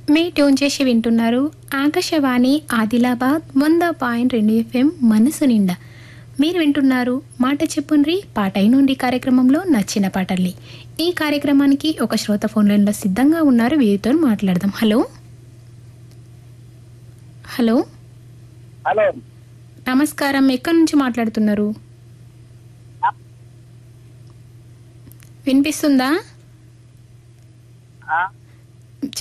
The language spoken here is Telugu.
మీ ట్యూన్ చేసి వింటున్నారు ఆకాశవాణి ఆదిలాబాద్ 100.2 FM మనసు నిండా. మీరు వింటున్నారు మాట చెప్పుండ్రి పాటై నుండి కార్యక్రమంలో నచ్చిన పాటల్ని. ఈ కార్యక్రమానికి ఒక శ్రోత ఫోన్ లైన్లో సిద్ధంగా ఉన్నారు. వీరితో మాట్లాడదాం. హలో హలో హలో నమస్కారం. ఎక్కడి నుంచి మాట్లాడుతున్నారు? వినిపిస్తుందా?